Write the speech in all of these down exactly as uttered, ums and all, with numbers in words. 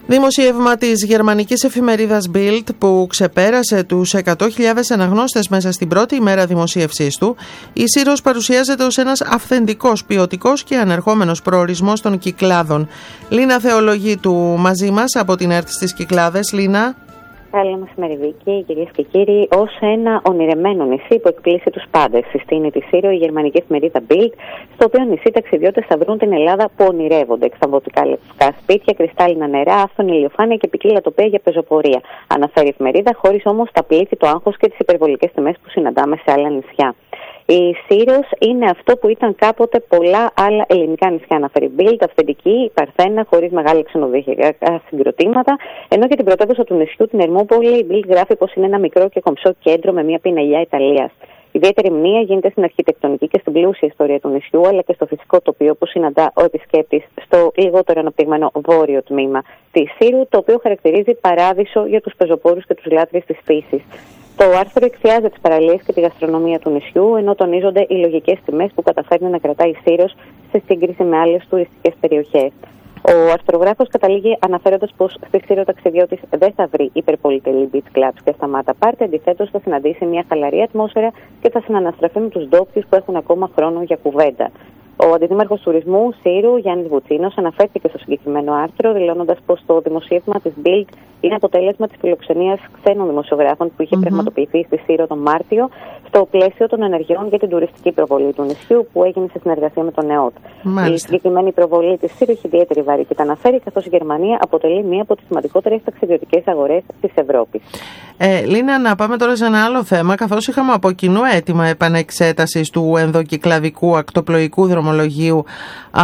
Δημοσίευμα της γερμανικής εφημερίδας Bild που ξεπέρασε τους εκατό χιλιάδες αναγνώστες μέσα στην πρώτη ημέρα δημοσίευσής του, η Σύρος παρουσιάζεται ως ένας αυθεντικός, ποιοτικός και ανερχόμενος προορισμός των Κυκλάδων. Λίνα Θεολογίτου μαζί μας από την ΕΡΤ στις Κυκλάδες. Λίνα. Καλό μεσημέρι, Βίκη, κυρίες και κύριοι. Ως ένα ονειρεμένο νησί που εκπλήσει τους πάντες, συστήνει τη Σύρο η γερμανική εφημερίδα Bild, στο οποίο νησί ταξιδιώτες θα βρουν την Ελλάδα που ονειρεύονται. Εξαμβωτικά λευκά σπίτια, κρυστάλλινα νερά, άφθονη ηλιοφάνεια και ποικίλα τοπία για πεζοπορία. Αναφέρει η εφημερίδα, χωρίς όμως τα πλήθη, το άγχος και τις υπερβολικές τιμές που συναντάμε σε άλλα νησιά. Η Σύρος είναι αυτό που ήταν κάποτε πολλά άλλα ελληνικά νησιά, αναφέρει Bild, αυθεντική, παρθένα, χωρίς μεγάλα ξενοδοχειακά συγκροτήματα, ενώ για την πρωτεύουσα του νησιού, την Ερμούπολη, η Bild γράφει πως είναι ένα μικρό και κομψό κέντρο με μια πινελιά Ιταλίας. Ιδιαίτερη μνήμα γίνεται στην αρχιτεκτονική και στην πλούσια ιστορία του νησιού, αλλά και στο φυσικό τοπίο που συναντά ο επισκέπτης στο λιγότερο αναπτυγμένο βόρειο τμήμα της Σύρου, το οποίο χαρακτηρίζει παράδεισο για τους πεζοπόρους και τους λάτρεις της φύσης. Το άρθρο εκφιάζει τις παραλίες και τη γαστρονομία του νησιού, ενώ τονίζονται οι λογικές τιμές που καταφέρνει να κρατάει η Σύρος σε σύγκριση με άλλες τουριστικές περιοχές. Ο αρθρογράφος καταλήγει αναφέροντας πως στη Σύρο ταξιδιώτης δεν θα βρει υπερπολιτελή beach clubs και σταμάτα πάρτι, αντιθέτως θα συναντήσει μια χαλαρή ατμόσφαιρα και θα συναναστραφεί με τους ντόπιους που έχουν ακόμα χρόνο για κουβέντα. Ο αντιδήμαρχος τουρισμού Σύρου, Γιάννης Βουτσίνος, αναφέρθηκε στο συγκεκριμένο άρθρο, δηλώνοντας πως το δημοσίευμα της Bild είναι αποτέλεσμα της φιλοξενίας ξένων δημοσιογράφων που είχε mm-hmm. πραγματοποιηθεί στη Σύρο τον Μάρτιο, στο πλαίσιο των ενεργειών για την τουριστική προβολή του νησιού, που έγινε σε συνεργασία με τον ΕΟΤ. Η συγκεκριμένη προβολή της Σύρου έχει ιδιαίτερη βαρύτητα, αναφέρει, καθώς η Γερμανία αποτελεί μία από τις σημαντικότερες ταξιδιωτικές αγορές της Ευρώπης. Ε, Λίνα, να πάμε τώρα σε ένα άλλο θέμα, καθώς είχαμε από κοινού αίτημα επανεξέτασης του ενδοκυκλαδικού ακτοπλοϊκού δρομολογίου α,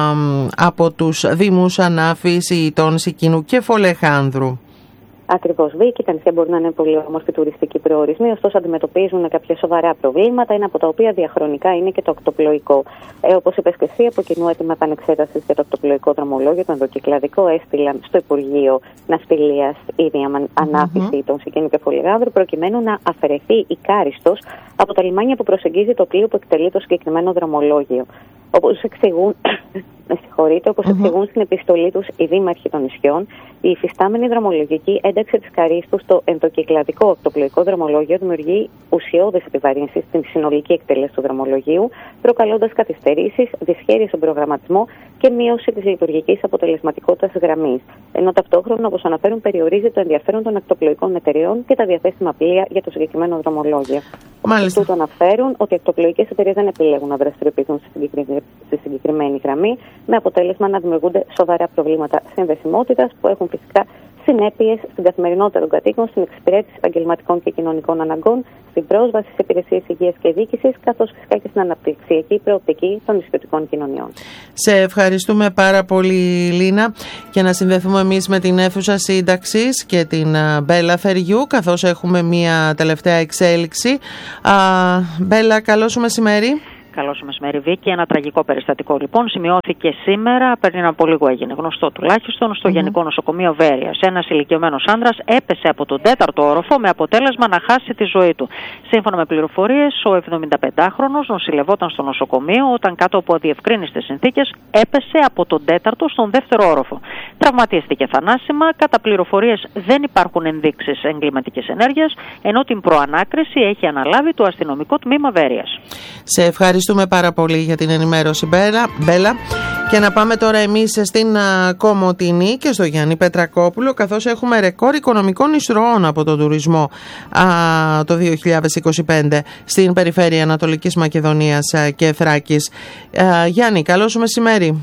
από τους Δήμους Ανάφης, Ιτών, Σικίνου και Φολεχάνδρου. Ακριβώς, Βίκη. Τα νησιά μπορεί να είναι πολύ όμορφοι τουριστικοί προορισμοί, ωστόσο αντιμετωπίζουν κάποια σοβαρά προβλήματα, ένα από τα οποία διαχρονικά είναι και το ακτοπλοϊκό. Ε, όπως είπες και εσύ, από κοινού έτοιμα επανεξέτασης για το ακτοπλοϊκό δρομολόγιο, το ενδοκυκλαδικό, έστειλαν στο Υπουργείο Ναυτιλίας η Ανάφηση mm-hmm. των Σικίνου και Φολεχάνδρου, προκειμένου να αφαιρεθεί η κάριστος από τα λιμάνια που προσεγγίζει το πλοίο που εκτελεί το συγκεκριμένο δρομολόγιο. Όπως εξηγούν, με συγχωρείτε, όπως mm-hmm. εξηγούν στην επιστολή τους οι δήμαρχοι των νησιών, η υφιστάμενη δρομολογική ένταξη της καρίστου στο ενδοκυκλαδικό ακτοπλοϊκό δρομολόγιο δημιουργεί ουσιώδες επιβαρύνσεις στην συνολική εκτέλεση του δρομολογίου, προκαλώντας καθυστερήσεις, δυσχέρειες στον προγραμματισμό και μείωση της λειτουργικής αποτελεσματικότητας της γραμμής. Ενώ ταυτόχρονα, όπως αναφέρουν, περιορίζει το ενδιαφέρον των ακτοπλοϊκών εταιρεών και τα διαθέσιμα πλοία για το συγκεκριμένο δρομολόγιο. Μάλιστα. Τούτο αναφέρουν ότι οι ακτοπλοϊκές εταιρείες δεν επιλέγουν να δραστηριοποιηθούν στη συγκεκριμένη γραμμή, με αποτέλεσμα να δημιουργούνται σοβαρά προβλήματα συνδεσιμότητας που έχουν φυσικά συνέπειες στην καθημερινότητα των κατοίκων, στην εξυπηρέτηση επαγγελματικών και κοινωνικών αναγκών, στην πρόσβαση σε υπηρεσίες υγείας και διοίκησης, καθώς φυσικά και στην αναπτυξιακή προοπτική των νησιωτικών κοινωνιών. Σε ευχαριστούμε πάρα πολύ, Λίνα, και να συνδεθούμε εμείς με την αίθουσα σύνταξης και την Μπέλα Φεριού, καθώς έχουμε μια τελευταία εξέλιξη. Α, Μπέλα, καλό σου μεσημέρι. Καλό σου μεσημέρι, Βίκη. Ένα τραγικό περιστατικό λοιπόν σημειώθηκε σήμερα, πριν από λίγο έγινε γνωστό τουλάχιστον, στο mm-hmm. Γενικό Νοσοκομείο Βέρειας. Ένας ηλικιωμένος άντρας έπεσε από τον τέταρτο όροφο με αποτέλεσμα να χάσει τη ζωή του. Σύμφωνα με πληροφορίες, ο εβδομηνταπεντάχρονος νοσηλευόταν στο νοσοκομείο όταν κάτω από αδιευκρίνιστες συνθήκες έπεσε από τον τέταρτο στον δεύτερο όροφο. Τραυματίστηκε θανάσιμα. Κατά πληροφορίες δεν υπάρχουν ενδείξεις εγκληματικής ενέργειας, ενώ την προανάκριση έχει αναλάβει το αστυνομικό τμήμα Βέρειας. Σε ευχαριστώ. Ευχαριστούμε πάρα πολύ για την ενημέρωση, Μπέλα. Και να πάμε τώρα εμείς στην Κομοτηνή και στο Γιάννη Πετρακόπουλο, καθώς έχουμε ρεκόρ οικονομικών εισρωών από τον τουρισμό α, το δύο χιλιάδες είκοσι πέντε στην περιφέρεια Ανατολικής Μακεδονίας και Θράκης. Α, Γιάννη, καλό σου μεσημέρι.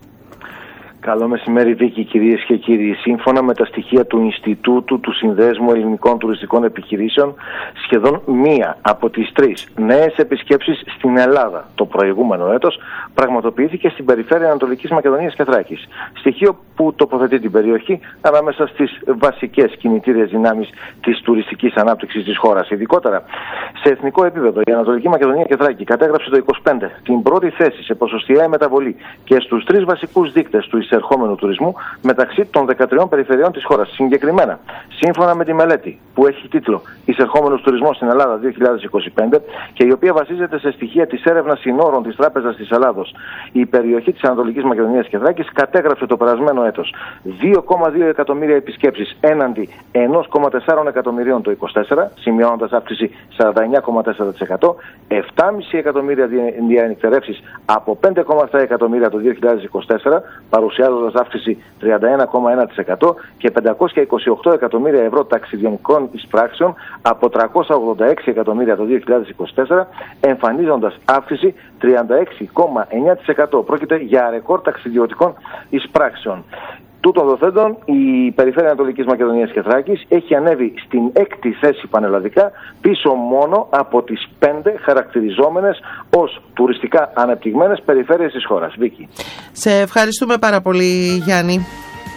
Καλό μεσημέρι, Βίκη, κυρίες και κύριοι. Σύμφωνα με τα στοιχεία του Ινστιτούτου του Συνδέσμου Ελληνικών Τουριστικών Επιχειρήσεων, σχεδόν μία από τις τρεις νέες επισκέψεις στην Ελλάδα το προηγούμενο έτος πραγματοποιήθηκε στην περιφέρεια Ανατολικής Μακεδονίας και Θράκης. Στοιχείο που τοποθετεί την περιοχή ανάμεσα στις βασικές κινητήριες δυνάμεις της τουριστικής ανάπτυξης της χώρας. Ειδικότερα, σε εθνικό επίπεδο, η Ανατολική Μακεδονία και Θράκη κατέγραψε το είκοσι πέντε την πρώτη θέση σε ποσοστιαία μεταβολή και στους τρεις βασικούς δείκτες του εισερχόμενου τουρισμού μεταξύ των δεκατριών περιφερειών της χώρας. Συγκεκριμένα, σύμφωνα με τη μελέτη που έχει τίτλο «Εισερχόμενος τουρισμός στην Ελλάδα δύο χιλιάδες είκοσι πέντε» και η οποία βασίζεται σε στοιχεία της έρευνας συνόρων της Τράπεζας της Ελλάδος, η περιοχή της Ανατολικής Μακεδονίας και Θράκης κατέγραψε το περασμένο έτος δύο κόμμα δύο εκατομμύρια επισκέψεις έναντι ένα κόμμα τέσσερα εκατομμυρίων το είκοσι τέσσερα, σημειώνοντας αύξηση σαράντα εννέα κόμμα τέσσερα τοις εκατό, επτά κόμμα πέντε εκατομμύρια διανυκτερεύσεις από πέντε κόμμα επτά εκατομμύρια το δύο χιλιάδες είκοσι τέσσερα, παρουσιάζοντας αύξηση τριάντα ένα κόμμα ένα τοις εκατό και πεντακόσια είκοσι οκτώ εκατομμύρια ευρώ ταξιδιωτικών εισπράξεων από τριακόσια ογδόντα έξι εκατομμύρια το δύο χιλιάδες είκοσι τέσσερα, εμφανίζοντας αύξηση τριάντα έξι κόμμα εννέα τοις εκατό. Πρόκειται για ρεκόρ ταξιδιωτικών εισπράξεων. Τούτων δοθέντων, η Περιφέρεια Ανατολικής Μακεδονίας και Θράκης έχει ανέβει στην έκτη θέση πανελλαδικά, πίσω μόνο από τις πέντε χαρακτηριζόμενες ως τουριστικά ανεπτυγμένες περιφέρειες της χώρας. Βίκη. Σε ευχαριστούμε πάρα πολύ, Γιάννη.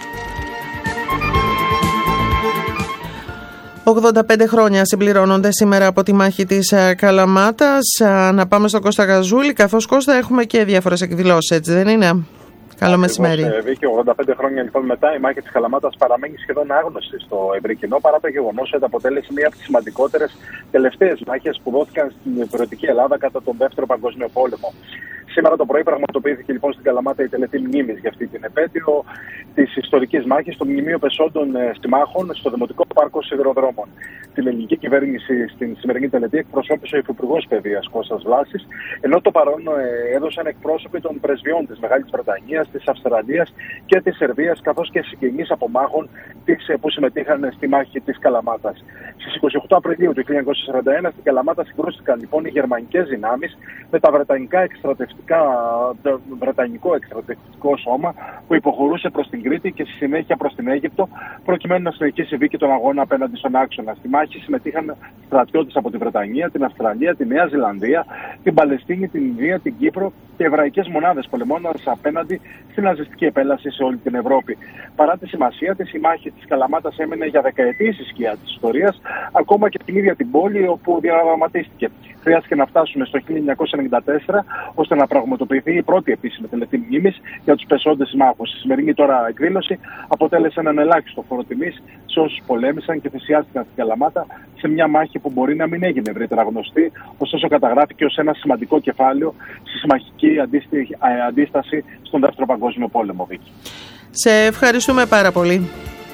ογδόντα πέντε χρόνια συμπληρώνονται σήμερα από τη μάχη της Καλαμάτας. Να πάμε στον Κώστα Γαζούλη, καθώς, Κώστα, έχουμε και διάφορες εκδηλώσεις, έτσι δεν είναι? Καλό μεσημέρι. Βίκυ, ογδόντα πέντε χρόνια λοιπόν μετά, η μάχη της Καλαμάτας παραμένει σχεδόν άγνωστη στο ευρύ κοινό, παρά το γεγονός ότι αποτέλεσε μία από τις σημαντικότερες τελευταίες μάχες που δόθηκαν στην υπηρετική Ελλάδα κατά τον Δεύτερο Παγκόσμιο Πόλεμο. Σήμερα το πρωί πραγματοποιήθηκε λοιπόν στην Καλαμάτα η τελετή μνήμης για αυτή την επέτειο της ιστορικής μάχης στο Μνημείο Πεσόντων Στιμάχων στο Δημοτικό Πάρκο Σιδηροδρόμων. Την ελληνική κυβέρνηση στην σημερινή τελετή εκπροσώπησε ο Υφυπουργός Παιδείας Κώστας Βλάσης, ενώ το παρόν έδωσαν εκπρόσωποι των πρεσβειών της Μεγάλης Βρετανίας, της Αυστραλίας και της Σερβίας, καθώς και συγγενείς απομάχων που συμμετείχαν στη μάχη της Καλαμάτας. Στις είκοσι οκτώ Απριλίου του χίλια εννιακόσια σαράντα ένα στην Καλαμάτα συγκρούστηκαν λοιπόν οι γερμανικές δυνάμεις με τα βρετανικά εκστρατευτικά, το βρετανικό εκστρατευτικό σώμα που υποχωρούσε προς την Κρήτη και στη συνέχεια προς την Αίγυπτο, προκειμένου να συνεχίσει βίκη τον αγώνα απέναντι στον άξονα. Στη μάχη συμμετείχαν στρατιώτες από τη Βρετανία, την Αυστραλία, τη Νέα Ζηλανδία, την Παλαιστίνη, την Ινδία, την Κύπρο και εβραϊκές μονάδες πολεμώντας απέναντι στην ναζιστική επέλαση σε όλη την Ευρώπη. Παρά τη σημασία της, η μάχη της Καλαμάτας έμενε για δεκαετίες η σκιά της ιστορίας, ακόμα και την ίδια την πόλη όπου διαδραματίστηκε. Χρειάστηκε να φτάσουμε στο χίλια εννιακόσια ενενήντα τέσσερα ώστε να πραγματοποιηθεί η πρώτη επίσημη τελετή μνήμης για τους πεσόντες συμμάχους. Η σημερινή τώρα εκδήλωση αποτέλεσε έναν ελάχιστο φόρο τιμής σε όσους πολέμησαν και θυσιάστηκαν στην Καλαμάτα σε μια μάχη που μπορεί να μην έγινε ευρύτερα γνωστή, ωστόσο καταγράφηκε ως ένα σημαντικό κεφάλαιο στη συμμαχική αντίσταση στον Δεύτερο Παγκόσμιο Πόλεμο. Βίκη. Σε ευχαριστούμε πάρα πολύ.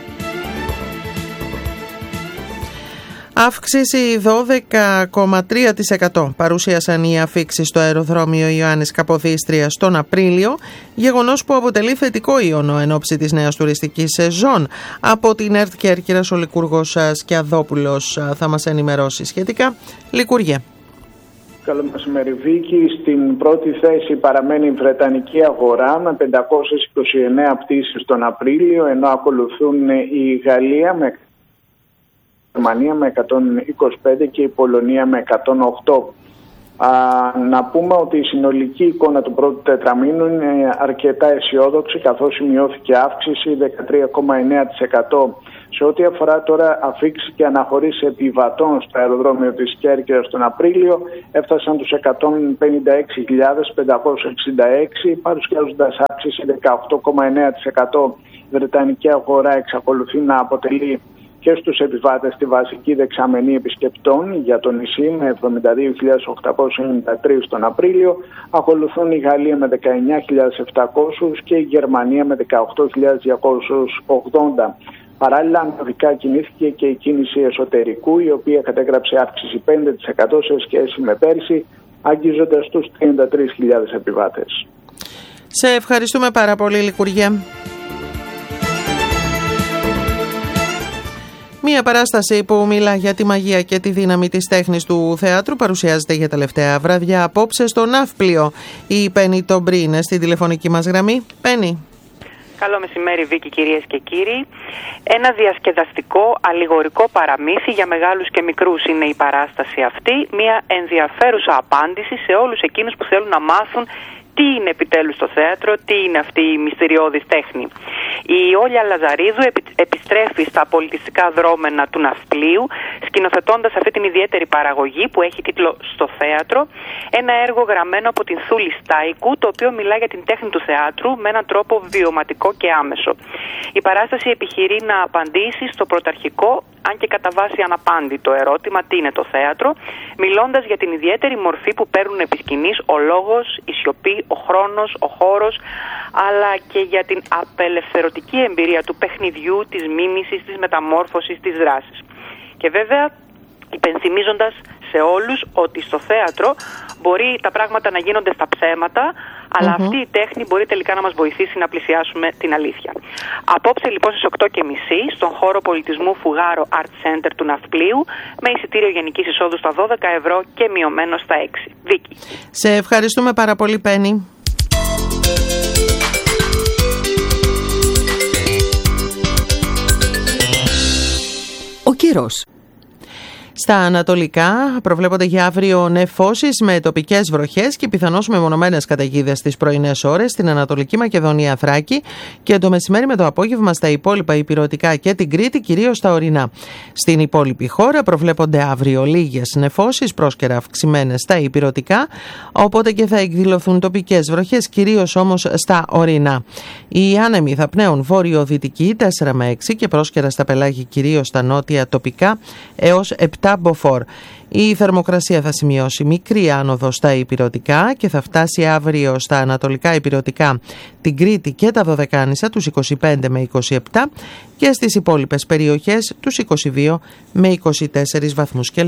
Αύξηση δώδεκα κόμμα τρία τοις εκατό παρουσίασαν οι αφίξεις στο αεροδρόμιο Ιωάννης Καποδίστριας τον Απρίλιο, γεγονός που αποτελεί θετικό ιονό εν ώψη της νέας τουριστικής σεζόν. Από την ΕΡΤ Κέρκυρας ο Λικούργος Σκιαδόπουλος θα μας ενημερώσει σχετικά. Λικούργε. Καλό μεσημέρι, Βίκη. Στην πρώτη θέση παραμένει η Βρετανική αγορά με πεντακόσιες είκοσι εννέα πτήσεις τον Απρίλιο, ενώ ακολουθούν η Γαλλία με η Γερμανία με εκατόν είκοσι πέντε και η Πολωνία με εκατόν οκτώ. Α, να πούμε ότι η συνολική εικόνα του πρώτου τετραμήνου είναι αρκετά αισιόδοξη, καθώς σημειώθηκε αύξηση δεκατρία κόμμα εννέα τοις εκατό. Σε ό,τι αφορά τώρα αφίξεις και αναχωρήσεις επιβατών στο αεροδρόμιο της Κέρκυρας τον Απρίλιο, έφτασαν τους εκατόν πενήντα έξι χιλιάδες πεντακόσιες εξήντα έξι, παρουσιάζοντας αύξηση δεκαοκτώ κόμμα εννέα τοις εκατό. Η Βρετανική αγορά εξακολουθεί να αποτελεί και στους επιβάτες τη βασική δεξαμενή επισκεπτών για το νησί με εβδομήντα δύο χιλιάδες οκτακόσιους ενενήντα τρία τον Απρίλιο. Ακολουθούν η Γαλλία με δεκαεννέα χιλιάδες επτακόσιους και η Γερμανία με δεκαοκτώ χιλιάδες διακόσιους ογδόντα. Παράλληλα, ανωδικά κινήθηκε και η κίνηση εσωτερικού, η οποία κατέγραψε αύξηση πέντε τοις εκατό σε σχέση με πέρσι, αγγίζοντας τους τριάντα τρεις χιλιάδες επιβάτες. Σε ευχαριστούμε πάρα πολύ, Λικουργέ. Μία παράσταση που μιλά για τη μαγεία και τη δύναμη της τέχνης του θεάτρου παρουσιάζεται για τελευταία βραδιά απόψε στο Ναύπλιο. Η Πέννη Τομπρή είναι στη τηλεφωνική μας γραμμή. Πέννη. Καλό μεσημέρι, Βίκη, κυρίες και κύριοι. Ένα διασκεδαστικό, αλληγορικό παραμύθι για μεγάλους και μικρούς είναι η παράσταση αυτή. Μια ενδιαφέρουσα απάντηση σε όλους εκείνους που θέλουν να μάθουν τι είναι επιτέλους το θέατρο, τι είναι αυτή η μυστηριώδης τέχνη. Η Όλια Λαζαρίδου επιστρέφει στα πολιτιστικά δρόμενα του Ναυπλίου, σκηνοθετώντας αυτή την ιδιαίτερη παραγωγή που έχει τίτλο «Στο θέατρο», ένα έργο γραμμένο από την Θούλη Στάικου, το οποίο μιλά για την τέχνη του θεάτρου με έναν τρόπο βιωματικό και άμεσο. Η παράσταση επιχειρεί να απαντήσει στο πρωταρχικό, αν και κατά βάση αναπάντητο ερώτημα, τι είναι το θέατρο, μιλώντας για την ιδιαίτερη μορφή που παίρνουν επί σκηνής ο λόγος, η σιωπή, ο χρόνος, ο χώρος, αλλά και για την απελευθερωτική εμπειρία του παιχνιδιού, της μίμησης, της μεταμόρφωσης, της δράσης. Και βέβαια, υπενθυμίζοντας σε όλους ότι στο θέατρο μπορεί τα πράγματα να γίνονται στα ψέματα, αλλά mm-hmm. αυτή η τέχνη μπορεί τελικά να μας βοηθήσει να πλησιάσουμε την αλήθεια. Απόψε λοιπόν στις οκτώ και μισή στον χώρο πολιτισμού Φουγάρο Art Center του Ναυπλίου, με εισιτήριο γενικής εισόδου στα δώδεκα ευρώ και μειωμένο στα έξι. Βίκη. Σε ευχαριστούμε πάρα πολύ, Πέννη. Ο καιρός. Στα ανατολικά προβλέπονται για αύριο νεφώσεις με τοπικές βροχές και πιθανώς μεμονωμένες καταιγίδες στις πρωινές ώρες στην Ανατολική Μακεδονία, Θράκη, και το μεσημέρι με το απόγευμα στα υπόλοιπα ηπειρωτικά και την Κρήτη, κυρίως στα ορεινά. Στην υπόλοιπη χώρα προβλέπονται αύριο λίγες νεφώσεις, πρόσκαιρα αυξημένες στα ηπειρωτικά, οπότε και θα εκδηλωθούν τοπικές βροχές, κυρίως όμως στα ορεινά. Οι άνεμοι θα πνέουν βόρειο-δυτική τέσσερα με έξι και πρόσκαιρα στα πελάγη, κυρίως στα νότια τοπικά, έως επτά μποφόρ. Η θερμοκρασία θα σημειώσει μικρή άνοδο στα ηπειρωτικά και θα φτάσει αύριο στα ανατολικά ηπειρωτικά, την Κρήτη και τα Δωδεκάνησα τους είκοσι πέντε με είκοσι επτά και στις υπόλοιπες περιοχές τους είκοσι δύο με είκοσι τέσσερα βαθμούς Κελσίου.